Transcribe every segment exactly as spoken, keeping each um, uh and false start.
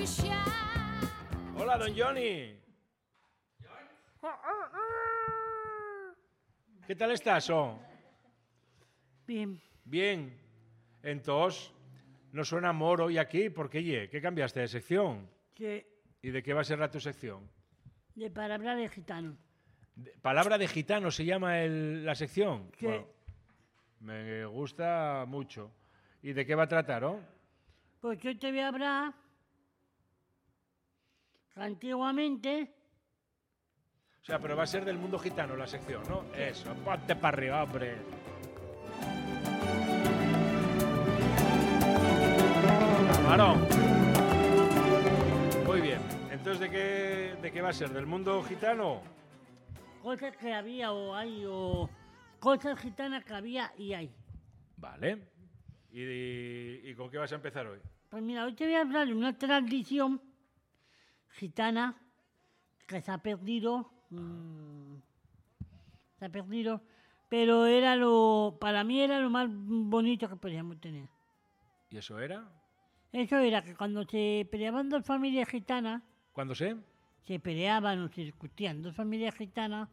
Hola, don Johnny. ¿Qué tal estás, oh? Bien. Bien. Entonces, no suena moro hoy aquí, ¿por qué ye? ¿Qué cambiaste de sección? Sí. ¿Y de qué va a ser la tu sección? De palabra de gitano. De- Palabra de gitano se llama el- la sección. Sí. Bueno, me gusta mucho. ¿Y de qué va a tratar, oh? Pues yo te voy a hablar que antiguamente, O sea, pero va a ser del mundo gitano la sección, ¿no? Eso, ponte para arriba, hombre. Camarón. Muy bien. Entonces, ¿de qué, de qué va a ser? ¿Del mundo gitano? cosas que había o hay, o cosas gitanas que había y hay. Vale. ¿Y, y con qué vas a empezar hoy? Pues mira, hoy te voy a hablar de una tradición gitana que se ha perdido. mm, se ha perdido, pero era lo, para mí era lo más bonito que podíamos tener. ¿Y eso era? Eso era que cuando se peleaban dos familias gitanas, ¿Cuándo sé? se peleaban o se discutían dos familias gitanas,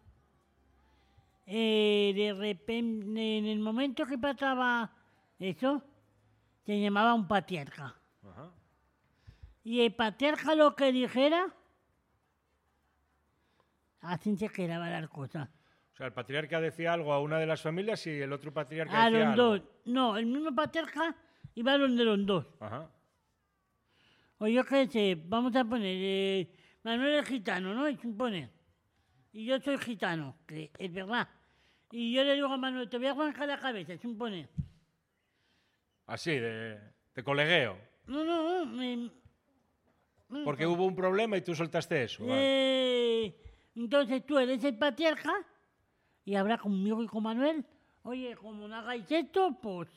eh, de repente, en el momento que pasaba eso, se llamaba un patriarca. Ajá. Y el patriarca lo que dijera, así se quedaba la cosa. O sea, el patriarca decía algo a una de las familias y el otro patriarca A decía los algo. dos. No, el mismo patriarca iba a donde los dos. Ajá. O yo qué sé, vamos a poner, eh, Manuel es gitano, ¿no? Es un poner. Y yo soy gitano, que es verdad. Y yo le digo a Manuel, te voy a arrancar la cabeza, es un poner. Así, de, de colegueo. No, no, no. Me, Porque hubo un problema y tú soltaste eso. Vale. eh, entonces tú eres el patriarca y habrá conmigo y con Manuel. Oye, como no hagáis esto, pues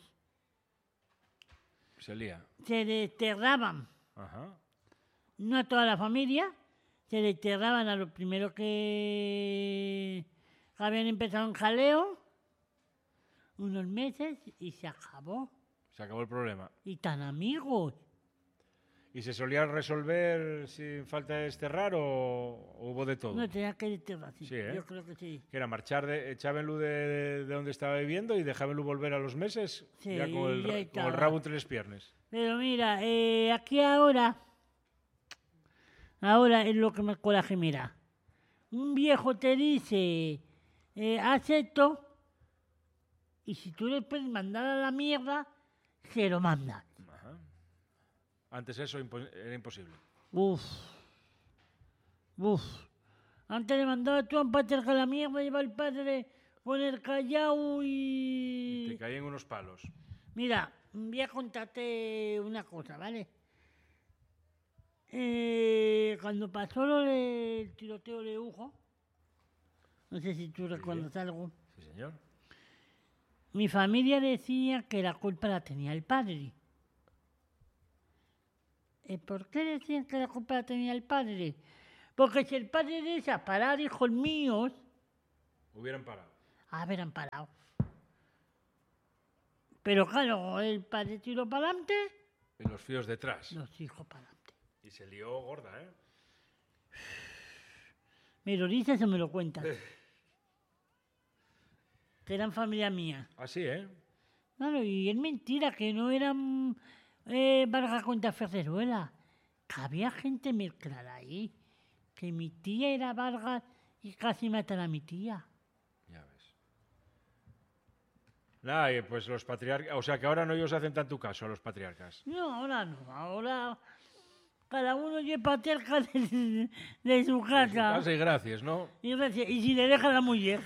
Se lía. se desterraban. Ajá. No a toda la familia, se desterraban a los primeros que habían empezado un jaleo, unos meses, y se acabó. Se acabó el problema. Y tan amigos. ¿Y se solía resolver sin falta de desterrar o, o hubo de todo? No tenía que desterrar, sí. Sí, ¿eh? Yo creo que sí. Que era marchar, de, echábenlo de, de, de donde estaba viviendo y dejábenlo volver a los meses Sí, ya con el, ya ra- estaba. con el rabo entre las piernas. Pero mira, eh, aquí ahora, ahora es lo que me coraje, mira. Un viejo te dice, eh, haz esto, y si tú le puedes mandar a la mierda, se lo mandas. Ajá. Antes eso impo- era imposible. Uf, uf. Antes le mandaba tú a un patriarca a la mierda, iba el padre con el callao Y te y... caían unos palos. Mira, voy a contarte una cosa, ¿vale? Eh, cuando pasó lo del tiroteo de Ujo, no sé si tú recuerdas algo, Sí, señor. mi familia decía que la culpa la tenía el padre. ¿Y por qué decían que la culpa la tenía el padre? Porque si el padre desea parar hijos míos, Hubieran parado. habrían parado. Pero claro, el padre tiró para adelante, Y los fíos detrás. los hijos para adelante. Y se lió gorda, ¿eh? ¿Me lo dices o me lo cuentas? Que eran familia mía. Así, ¿eh? Claro, y es mentira que no eran eh, Vargas contra Ferreruela. Que había gente mezclada ahí. Que mi tía era Vargas y casi matan a mi tía. Ya ves. Nada, y pues los patriarcas... O sea, que ahora no ellos hacen tanto caso a los patriarcas. No, ahora no. Ahora cada uno lleva patriarca de, de su casa. Casa y gracias, ¿no? Y, gracias- y si le deja la mujer.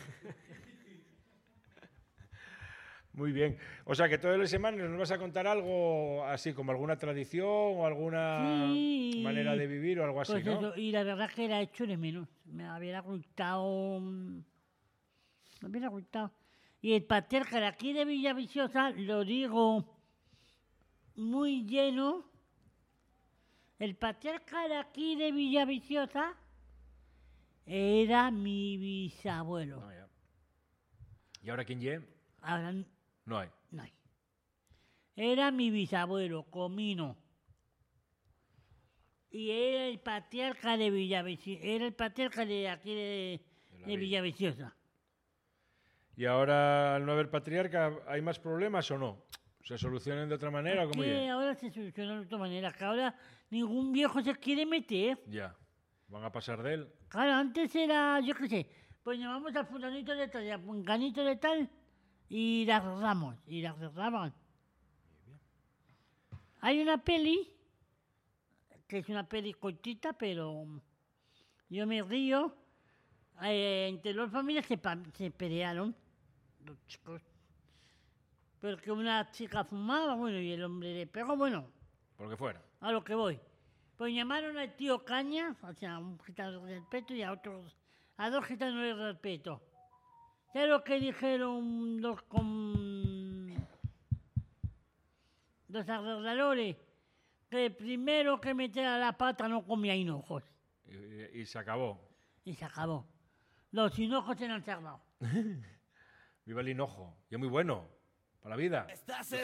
Muy bien. O sea, que todas las semanas nos vas a contar algo así, como alguna tradición o alguna Sí. manera de vivir o algo así, Pues ¿no? eso, y la verdad que era hecho de menos. Me hubiera gustado. mm, Me hubiera gustado. Y el patriarca de aquí de Villaviciosa, lo digo muy lleno. El patriarca de aquí de Villaviciosa era mi bisabuelo. No, ya. ¿Y ahora quién lle? Ahora n- No hay. no hay. Era mi bisabuelo, Comino. y era el patriarca de Villaviciosa. Era el patriarca de aquí de, De la de villa. Villaviciosa. ¿Y ahora, al no haber patriarca, hay más problemas o no? ¿Se solucionan de otra manera o cómo Que llega? ahora se soluciona de otra manera, que ahora ningún viejo se quiere meter. Ya. ¿Van a pasar de él? Claro, antes era, yo qué sé, pues llamamos al fulanito de tal y al puncanito de tal y la arreglamos, y la arreglaban. Hay una peli, que es una peli cortita, pero yo me río. Eh, entre dos familias se, pa- se pelearon, los chicos. Porque una chica fumaba, bueno, y el hombre le pegó, bueno, Por lo que fuera. a lo que voy. Pues llamaron al tío Caña, o sea, a un gitano de respeto, y a otros, a dos gitanos de respeto. ¿Sabes lo que dijeron los, con, los arregladores? Que el primero que metiera la pata no comía hinojos. Y, y- y se acabó. Y se acabó. Los hinojos eran cerrados. Viva el hinojo. Y es muy bueno. Para la vida. Estás